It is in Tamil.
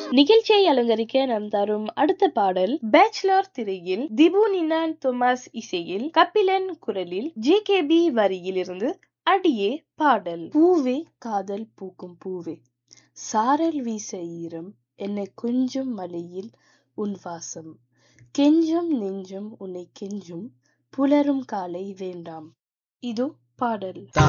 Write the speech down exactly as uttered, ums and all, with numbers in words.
நிகழ்ச்சியை அலங்கரிக்க நாம் தரும் அடுத்த பாடல் பேச்சுலர் திரையில் திபு நினான் தோமஸ் இசையில் கபிலன் குரலில் ஜே கே பி வரியில் இருந்து அடியே பாடல். பூவே காதல் பூக்கும் பூவே, சாரல் வீச ஈரம் என்னை கொஞ்சம் மலையில் உன் வாசம், கெஞ்சும் நெஞ்சும் உன்னை கெஞ்சும் புலரும் காலை வேண்டாம். இதோ பாடல்.